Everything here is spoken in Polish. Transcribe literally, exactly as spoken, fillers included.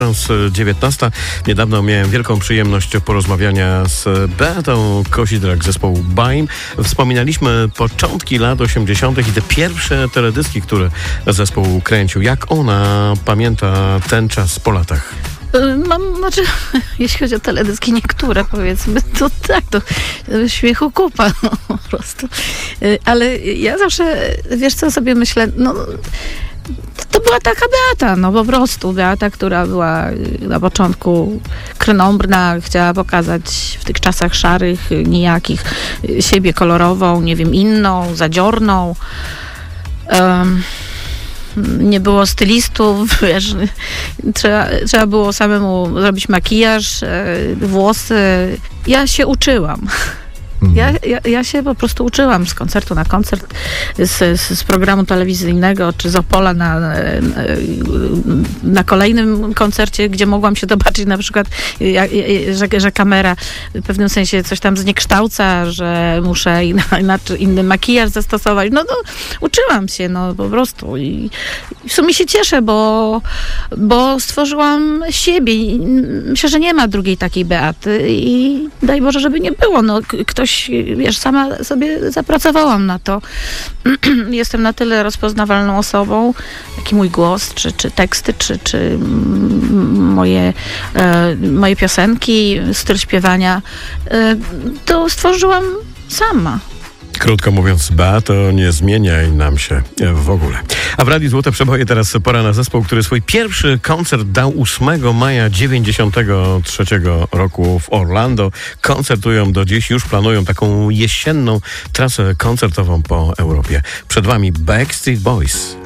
dziewiętnasta. Niedawno miałem wielką przyjemność porozmawiania z Beatą Kozidrak z zespołu Baim. Wspominaliśmy początki lat osiemdziesiątych i te pierwsze teledyski, które zespół kręcił. Jak ona pamięta ten czas po latach? Mam, znaczy, jeśli chodzi o teledyski, niektóre powiedzmy, to tak, to śmiechu kupa, no, po prostu. Ale ja zawsze, wiesz co, sobie myślę, no to była taka Beata, no po prostu Beata, która była na początku krnąbrna, chciała pokazać w tych czasach szarych, nijakich, siebie kolorową, nie wiem, inną, zadziorną. Um, nie było stylistów, wiesz, trzeba, trzeba było samemu zrobić makijaż, włosy. Ja się uczyłam. Ja, ja, ja się po prostu uczyłam z koncertu na koncert, z, z, z programu telewizyjnego, czy z Opola na, na, na kolejnym koncercie, gdzie mogłam się zobaczyć na przykład, jak, że, że kamera w pewnym sensie coś tam zniekształca, że muszę inaczej, inny makijaż zastosować. No, no uczyłam się, no po prostu. I, i w sumie się cieszę, bo, bo stworzyłam siebie. Myślę, że nie ma drugiej takiej Beaty i daj Boże, żeby nie było. No, ktoś wiesz, sama sobie zapracowałam na to. Jestem na tyle rozpoznawalną osobą, jak i mój głos, czy, czy teksty, czy, czy moje, e, moje piosenki, styl śpiewania. E, to stworzyłam sama. Krótko mówiąc, Beato, nie zmieniaj nam się w ogóle. A w Radiu Złote Przeboje teraz pora na zespół, który swój pierwszy koncert dał ósmego maja dziewięćdziesiątego trzeciego roku w Orlando. Koncertują do dziś, już planują taką jesienną trasę koncertową po Europie. Przed wami Backstreet Boys.